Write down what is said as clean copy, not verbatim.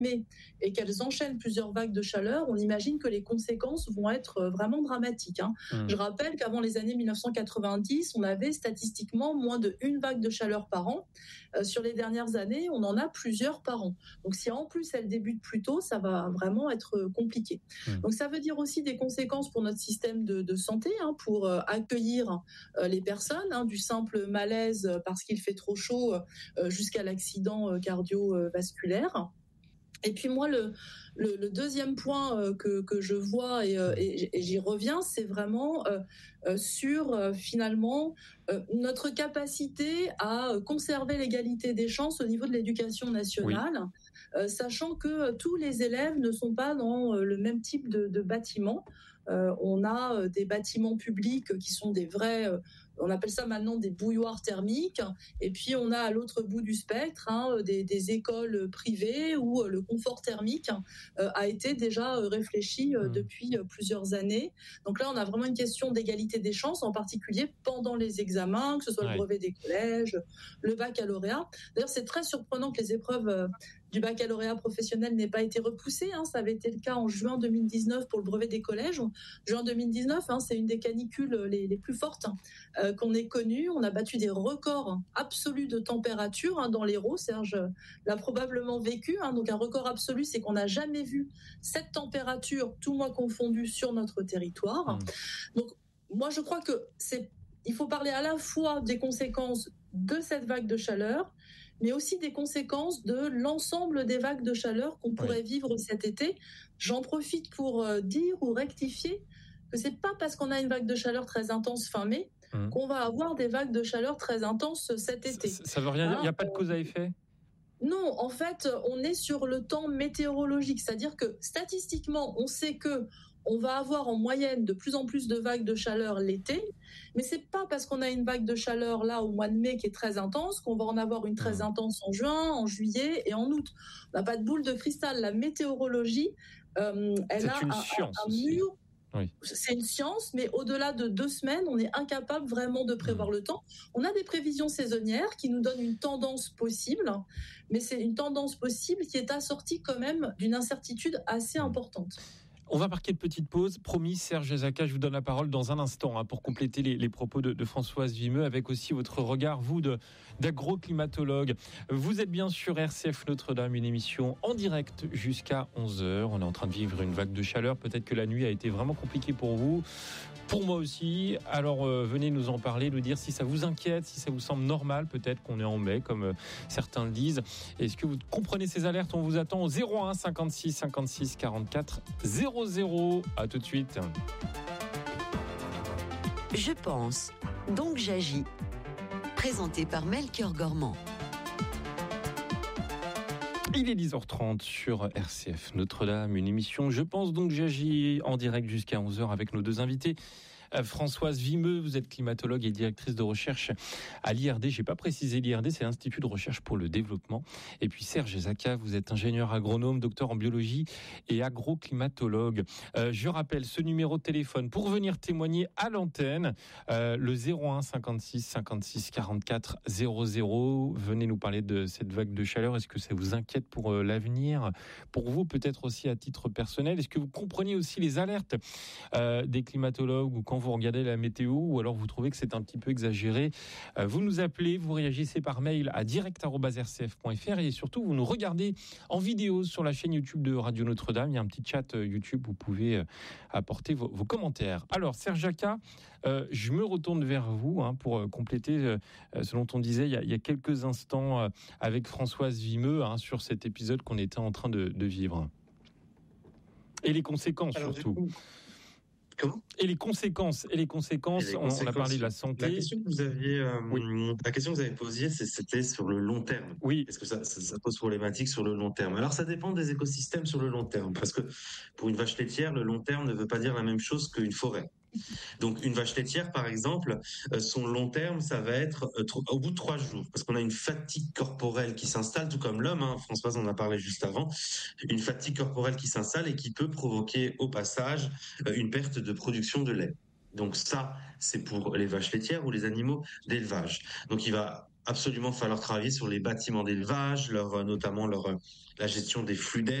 mai et qu'elles enchaînent plusieurs vagues de chaleur, on imagine que les conséquences vont être vraiment dramatiques. Je rappelle qu'avant les années 1990, on avait statistiquement moins de une vague de chaleur par an. Sur les dernières années, on en a plusieurs par an. Donc si en plus elles débutent plus tôt, ça va vraiment être compliqué. Donc ça veut dire aussi des conséquences pour notre système de santé, pour accueillir les personnes, du simple malaise parce qu'il fait trop chaud jusqu'à l'accident cardiovasculaire. Et puis moi, le deuxième point que je vois et j'y reviens, c'est vraiment sur finalement notre capacité à conserver l'égalité des chances au niveau de l'éducation nationale, sachant que tous les élèves ne sont pas dans le même type de bâtiment. On a des bâtiments publics qui sont des vrais, on appelle ça maintenant des bouilloires thermiques, et puis on a à l'autre bout du spectre des écoles privées où le confort thermique a été déjà réfléchi depuis plusieurs années. Donc là, on a vraiment une question d'égalité des chances, en particulier pendant les examens, que ce soit le brevet des collèges, le baccalauréat. D'ailleurs, c'est très surprenant que les épreuves du baccalauréat professionnel n'aient pas été repoussées. Ça avait été le cas en juin 2019 pour le brevet des collèges. Juin 2019, c'est une des canicules les plus fortes qu'on ait connues. On a battu des records absolus de température dans l'Hérault. Serge l'a probablement vécu. Donc un record absolu, c'est qu'on n'a jamais vu cette température, tout mois confondu, sur notre territoire. Donc moi, je crois que il faut parler à la fois des conséquences de cette vague de chaleur, mais aussi des conséquences de l'ensemble des vagues de chaleur qu'on pourrait vivre cet été. J'en profite pour dire ou rectifier que c'est pas parce qu'on a une vague de chaleur très intense fin mai qu'on va avoir des vagues de chaleur très intenses cet été. Ça veut rien dire, il n'y a pas de cause à effet ? Non, en fait, on est sur le temps météorologique, c'est-à-dire que statistiquement, on sait que on va avoir en moyenne de plus en plus de vagues de chaleur l'été, mais c'est pas parce qu'on a une vague de chaleur là au mois de mai qui est très intense qu'on va en avoir une très intense en juin, en juillet et en août. On n'a pas de boule de cristal. La météorologie, elle a un mur. Oui. C'est une science, mais au-delà de 2 semaines, on est incapable vraiment de prévoir le temps. On a des prévisions saisonnières qui nous donnent une tendance possible, mais c'est une tendance possible qui est assortie quand même d'une incertitude assez importante. On va marquer une petite pause. Promis, Serge Ezaka, je vous donne la parole dans un instant pour compléter les propos de Françoise Vimeux, avec aussi votre regard, vous, d'agroclimatologue. Vous êtes bien sur RCF Notre-Dame, une émission en direct jusqu'à 11h. On est en train de vivre une vague de chaleur. Peut-être que la nuit a été vraiment compliquée pour vous. Pour moi aussi. Alors venez nous en parler, nous dire si ça vous inquiète, si ça vous semble normal, peut-être qu'on est en mai, comme certains le disent. Est-ce que vous comprenez ces alertes ? On vous attend au 01 56 56 44 00. À tout de suite. Je pense, donc j'agis. Présenté par Melchior Gormand. Il est 10h30 sur RCF Notre-Dame, une émission Je pense donc j'agis en direct jusqu'à 11h avec nos deux invités. Françoise Vimeux, vous êtes climatologue et directrice de recherche à l'IRD. J'ai pas précisé l'IRD, c'est l'Institut de recherche pour le développement. Et puis Serge Ezaka, vous êtes ingénieur agronome, docteur en biologie et agroclimatologue. Je rappelle ce numéro de téléphone pour venir témoigner à l'antenne, le 01 56 56 44 00. Venez nous parler de cette vague de chaleur. Est-ce que ça vous inquiète pour l'avenir? Pour vous, peut-être aussi à titre personnel. Est-ce que vous comprenez aussi les alertes des climatologues ou quand vous regardez la météo, ou alors vous trouvez que c'est un petit peu exagéré? Vous nous appelez, vous réagissez par mail à direct@rcf.fr et surtout vous nous regardez en vidéo sur la chaîne YouTube de Radio Notre-Dame. Il y a un petit chat YouTube où vous pouvez apporter vos commentaires. Alors Serge Ezaka, je me retourne vers vous pour compléter ce dont on disait il y a quelques instants avec Françoise Vimeux sur cet épisode qu'on était en train de vivre. Et les conséquences surtout. Comment ? Et les conséquences, on a parlé de la santé. La question que vous aviez, la question que vous avez posée, c'était sur le long terme. Oui. Est-ce que ça pose problématique sur le long terme? Alors, ça dépend des écosystèmes sur le long terme. Parce que pour une vache laitière, le long terme ne veut pas dire la même chose qu'une forêt. Donc, une vache laitière, par exemple, son long terme, ça va être au bout de 3 jours. Parce qu'on a une fatigue corporelle qui s'installe, tout comme l'homme, Françoise en a parlé juste avant. Une fatigue corporelle qui s'installe et qui peut provoquer, au passage, une perte de production de lait. Donc ça, c'est pour les vaches laitières ou les animaux d'élevage. Donc il va absolument falloir travailler sur les bâtiments d'élevage, notamment la gestion des flux d'air.